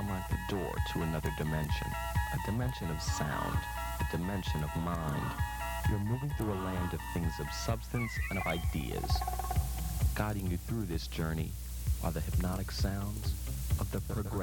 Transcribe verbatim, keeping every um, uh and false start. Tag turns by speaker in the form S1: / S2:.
S1: unlock the door to another dimension, a dimension of sound, a dimension of mind. You're moving through a land of things of substance and of ideas. Guiding you through this journey are the hypnotic sounds of the progressive.